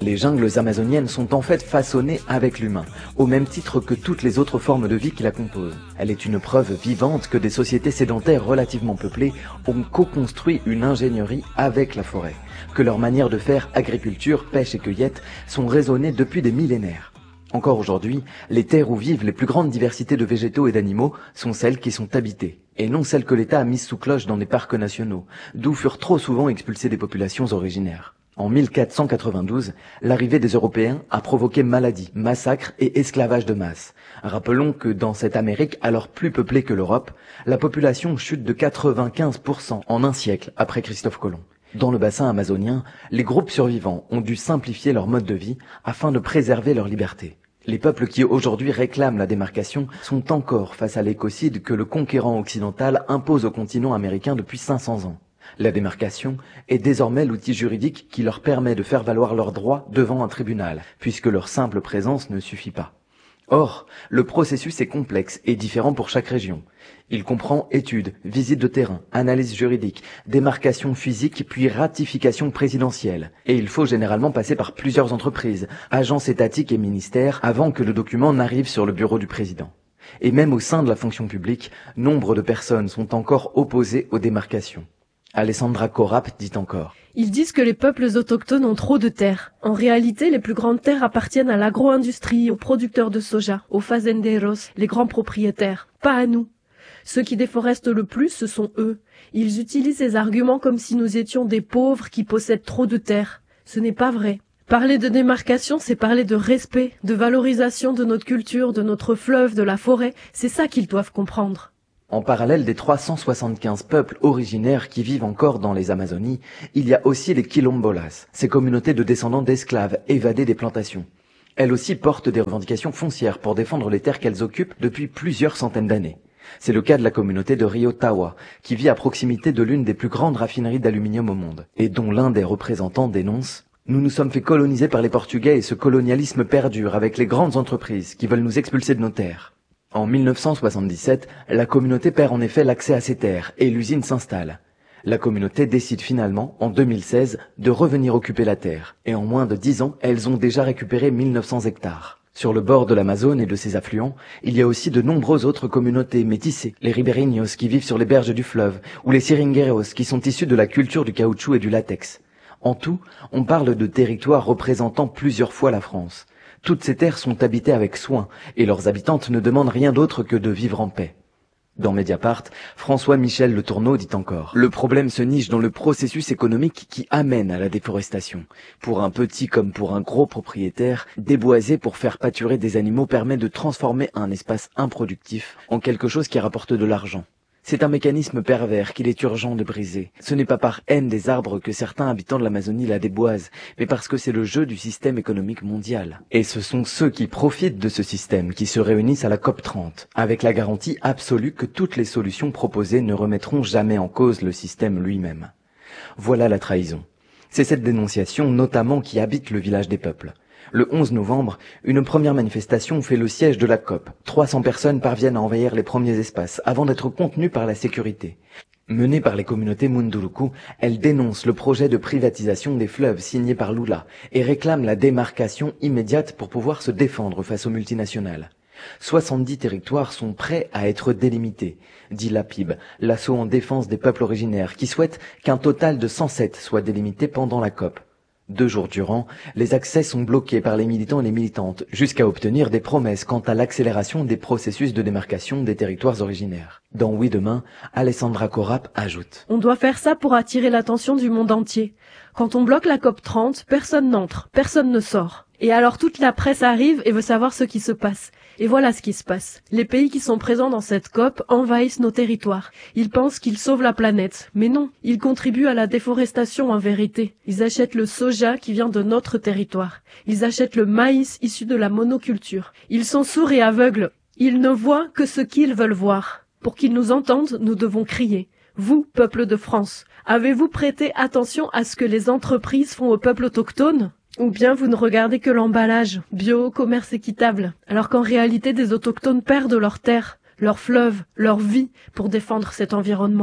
Les jungles amazoniennes sont en fait façonnées avec l'humain, au même titre que toutes les autres formes de vie qui la composent. Elle est une preuve vivante que des sociétés sédentaires relativement peuplées ont co-construit une ingénierie avec la forêt, que leurs manières de faire agriculture, pêche et cueillette sont raisonnées depuis des millénaires. Encore aujourd'hui, les terres où vivent les plus grandes diversités de végétaux et d'animaux sont celles qui sont habitées, et non celles que l'État a mises sous cloche dans des parcs nationaux, d'où furent trop souvent expulsées des populations originaires. En 1492, l'arrivée des Européens a provoqué maladies, massacres et esclavage de masse. Rappelons que dans cette Amérique alors plus peuplée que l'Europe, la population chute de 95% en un siècle après Christophe Colomb. Dans le bassin amazonien, les groupes survivants ont dû simplifier leur mode de vie afin de préserver leur liberté. Les peuples qui aujourd'hui réclament la démarcation sont encore face à l'écocide que le conquérant occidental impose au continent américain depuis 500 ans. La démarcation est désormais l'outil juridique qui leur permet de faire valoir leurs droits devant un tribunal, puisque leur simple présence ne suffit pas. Or, le processus est complexe et différent pour chaque région. Il comprend études, visites de terrain, analyse juridique, démarcation physique puis ratification présidentielle. Et il faut généralement passer par plusieurs entreprises, agences étatiques et ministères avant que le document n'arrive sur le bureau du président. Et même au sein de la fonction publique, nombre de personnes sont encore opposées aux démarcations. Alessandra Corap dit encore: Ils disent que les peuples autochtones ont trop de terres. En réalité, les plus grandes terres appartiennent à l'agro-industrie, aux producteurs de soja, aux fazenderos, les grands propriétaires, pas à nous. Ceux qui déforestent le plus, ce sont eux. Ils utilisent ces arguments comme si nous étions des pauvres qui possèdent trop de terres. Ce n'est pas vrai. Parler de démarcation, c'est parler de respect, de valorisation de notre culture, de notre fleuve, de la forêt. C'est ça qu'ils doivent comprendre. En parallèle des 375 peuples originaires qui vivent encore dans les Amazonies, il y a aussi les quilombolas, ces communautés de descendants d'esclaves évadés des plantations. Elles aussi portent des revendications foncières pour défendre les terres qu'elles occupent depuis plusieurs centaines d'années. C'est le cas de la communauté de Rio Tawa, qui vit à proximité de l'une des plus grandes raffineries d'aluminium au monde, et dont l'un des représentants dénonce: Nous nous sommes fait coloniser par les Portugais et ce colonialisme perdure avec les grandes entreprises qui veulent nous expulser de nos terres. En 1977, la communauté perd en effet l'accès à ces terres et l'usine s'installe. La communauté décide finalement, en 2016, de revenir occuper la terre, et en moins de 10 ans, elles ont déjà récupéré 1900 hectares. Sur le bord de l'Amazone et de ses affluents, il y a aussi de nombreuses autres communautés métissées, les ribeirinhos qui vivent sur les berges du fleuve, ou les seringueiros qui sont issus de la culture du caoutchouc et du latex. En tout, on parle de territoires représentant plusieurs fois la France. Toutes ces terres sont habitées avec soin, et leurs habitantes ne demandent rien d'autre que de vivre en paix. Dans Mediapart, François-Michel Le Tourneau dit encore: Le problème se niche dans le processus économique qui amène à la déforestation. Pour un petit comme pour un gros propriétaire, déboiser pour faire pâturer des animaux permet de transformer un espace improductif en quelque chose qui rapporte de l'argent. C'est un mécanisme pervers qu'il est urgent de briser. Ce n'est pas par haine des arbres que certains habitants de l'Amazonie la déboisent, mais parce que c'est le jeu du système économique mondial. Et ce sont ceux qui profitent de ce système qui se réunissent à la COP30, avec la garantie absolue que toutes les solutions proposées ne remettront jamais en cause le système lui-même. Voilà la trahison. C'est cette dénonciation notamment qui habite le village des peuples. Le 11 novembre, une première manifestation fait le siège de la COP. 300 personnes parviennent à envahir les premiers espaces avant d'être contenues par la sécurité. Menée par les communautés Munduruku, elle dénonce le projet de privatisation des fleuves signé par Lula et réclame la démarcation immédiate pour pouvoir se défendre face aux multinationales. 70 territoires sont prêts à être délimités, dit l'APIB, l'assaut en défense des peuples originaires, qui souhaite qu'un total de 107 soit délimité pendant la COP. 2 jours durant, les accès sont bloqués par les militants et les militantes, jusqu'à obtenir des promesses quant à l'accélération des processus de démarcation des territoires originaires. Dans Oui Demain, Alessandra Corap ajoute: On doit faire ça pour attirer l'attention du monde entier. Quand on bloque la COP30, personne n'entre, personne ne sort. Et alors toute la presse arrive et veut savoir ce qui se passe. Et voilà ce qui se passe. Les pays qui sont présents dans cette COP envahissent nos territoires. Ils pensent qu'ils sauvent la planète. Mais non, ils contribuent à la déforestation en vérité. Ils achètent le soja qui vient de notre territoire. Ils achètent le maïs issu de la monoculture. Ils sont sourds et aveugles. Ils ne voient que ce qu'ils veulent voir. Pour qu'ils nous entendent, nous devons crier. Vous, peuple de France, avez-vous prêté attention à ce que les entreprises font au peuple autochtone ? Ou bien vous ne regardez que l'emballage, bio, commerce équitable, alors qu'en réalité des autochtones perdent leurs terres, leurs fleuves, leur vie pour défendre cet environnement.